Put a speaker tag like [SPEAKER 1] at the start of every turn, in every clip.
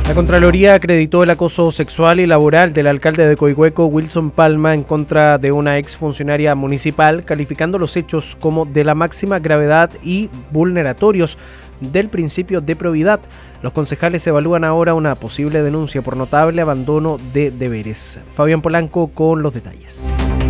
[SPEAKER 1] La Contraloría acreditó el acoso sexual y laboral del alcalde de Coihueco, Wilson Palma, en contra de una exfuncionaria municipal, calificando los hechos como de la máxima gravedad y vulneratorios del principio de probidad. Los concejales evalúan ahora una posible denuncia por notable abandono de deberes. Fabián Polanco con los detalles.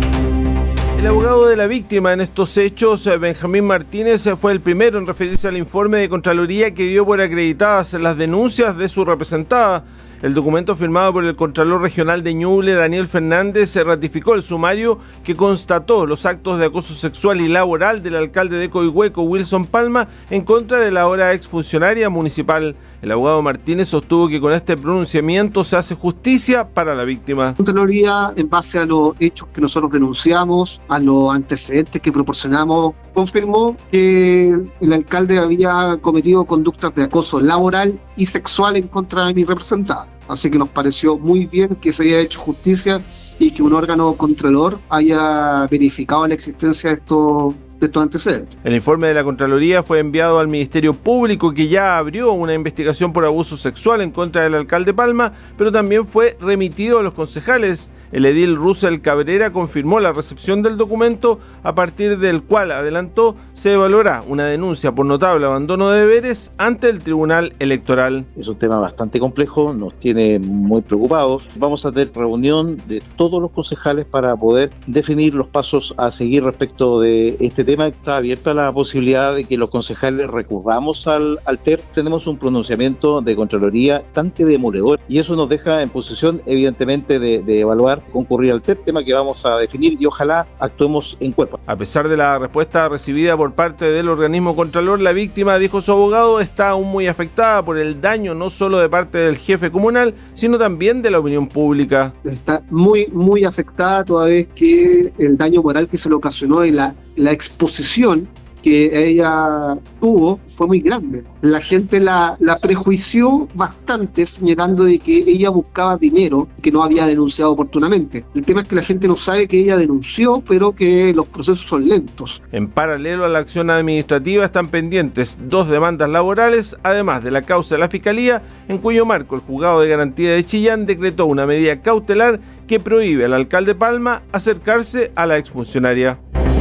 [SPEAKER 2] El abogado de la víctima en estos hechos, Benjamín Martínez, fue el primero en referirse al informe de Contraloría que dio por acreditadas las denuncias de su representada. El documento firmado por el Contralor Regional de Ñuble, Daniel Fernández, ratificó el sumario que constató los actos de acoso sexual y laboral del alcalde de Coihueco, Wilson Palma, en contra de la ahora exfuncionaria municipal. El abogado Martínez sostuvo que con este pronunciamiento se hace justicia para la víctima.
[SPEAKER 3] La Contraloría, en base a los hechos que nosotros denunciamos, a los antecedentes que proporcionamos, confirmó que el alcalde había cometido conductas de acoso laboral y sexual en contra de mi representada. Así que nos pareció muy bien que se haya hecho justicia y que un órgano contralor haya verificado la existencia de estos antecedentes.
[SPEAKER 2] El informe de la Contraloría fue enviado al Ministerio Público, que ya abrió una investigación por abuso sexual en contra del alcalde Palma, pero también fue remitido a los concejales. El edil Russell Cabrera confirmó la recepción del documento, a partir del cual, adelantó, se evaluará una denuncia por notable abandono de deberes ante el Tribunal Electoral.
[SPEAKER 4] Es un tema bastante complejo, nos tiene muy preocupados. Vamos a tener reunión de todos los concejales para poder definir los pasos a seguir respecto de este tema. Está abierta la posibilidad de que los concejales recurramos al TER. Tenemos un pronunciamiento de Contraloría bastante demoledor y eso nos deja en posición, evidentemente, de evaluar concurrir al TER, tema que vamos a definir y ojalá actuemos en cuerpo.
[SPEAKER 2] A pesar de la respuesta recibida por parte del organismo Contralor, la víctima, dijo su abogado, está aún muy afectada por el daño no solo de parte del jefe comunal, sino también de la opinión pública.
[SPEAKER 3] Está muy afectada toda vez que el daño moral que se le ocasionó y la exposición que ella tuvo fue muy grande. La gente la prejuició bastante, señalando de que ella buscaba dinero que no había denunciado oportunamente. El tema es que la gente no sabe que ella denunció, pero que los procesos son lentos.
[SPEAKER 2] En paralelo a la acción administrativa están pendientes 2 demandas laborales, además de la causa de la Fiscalía, en cuyo marco el Juzgado de Garantía de Chillán decretó una medida cautelar que prohíbe al alcalde Palma acercarse a la exfuncionaria.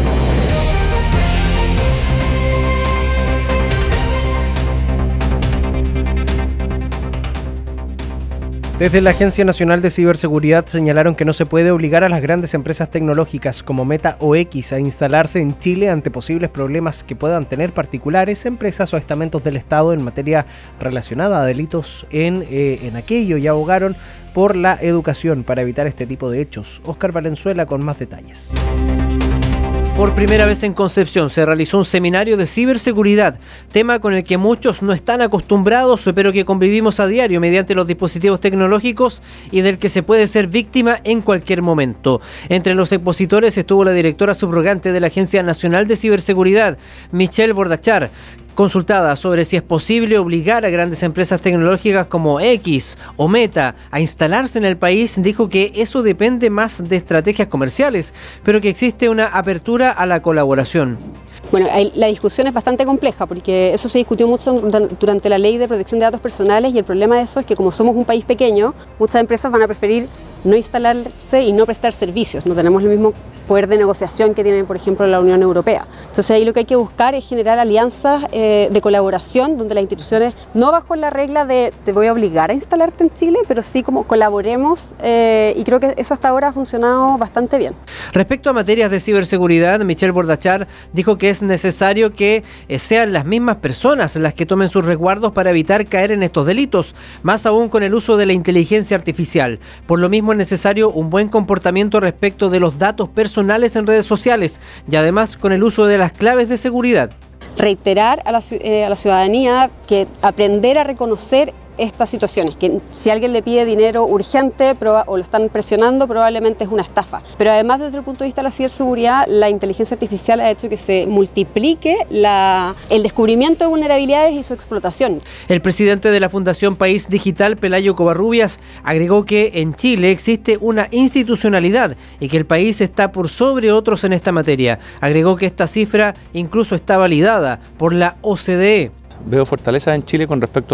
[SPEAKER 1] Desde la Agencia Nacional de Ciberseguridad señalaron que no se puede obligar a las grandes empresas tecnológicas como Meta o X a instalarse en Chile ante posibles problemas que puedan tener particulares, empresas o estamentos del Estado en materia relacionada a delitos en aquello, y abogaron por la educación para evitar este tipo de hechos. Óscar Valenzuela con más detalles. Por primera vez en Concepción se realizó un seminario de ciberseguridad, tema con el que muchos no están acostumbrados, pero que convivimos a diario mediante los dispositivos tecnológicos y del que se puede ser víctima en cualquier momento. Entre los expositores estuvo la directora subrogante de la Agencia Nacional de Ciberseguridad, Michelle Bordachar. Consultada sobre si es posible obligar a grandes empresas tecnológicas como X o Meta a instalarse en el país, dijo que eso depende más de estrategias comerciales, pero que existe una apertura a la colaboración.
[SPEAKER 5] Bueno, la discusión es bastante compleja porque eso se discutió mucho durante la Ley de Protección de Datos Personales, y el problema de eso es que como somos un país pequeño, muchas empresas van a preferir no instalarse y no prestar servicios. No tenemos el mismo poder de negociación que tiene, por ejemplo, la Unión Europea. Entonces ahí lo que hay que buscar es generar alianzas de colaboración donde las instituciones, no bajo la regla de te voy a obligar a instalarte en Chile, pero sí como colaboremos, y creo que eso hasta ahora ha funcionado bastante bien.
[SPEAKER 1] Respecto a materias de ciberseguridad, Michelle Bordachar dijo que es necesario que sean las mismas personas las que tomen sus resguardos para evitar caer en estos delitos, más aún con el uso de la inteligencia artificial. Por lo mismo es necesario un buen comportamiento respecto de los datos personales en redes sociales y además con el uso de las claves de seguridad.
[SPEAKER 5] Reiterar a la ciudadanía que aprender a reconocer estas situaciones, que si alguien le pide dinero urgente o lo están presionando, probablemente es una estafa. Pero además, desde el punto de vista de la ciberseguridad, la inteligencia artificial ha hecho que se multiplique el descubrimiento de vulnerabilidades y su explotación.
[SPEAKER 1] El presidente de la Fundación País Digital, Pelayo Covarrubias, agregó que en Chile existe una institucionalidad y que el país está por sobre otros en esta materia. Agregó que esta cifra incluso está validada por la OCDE.
[SPEAKER 6] Veo fortaleza en Chile con respecto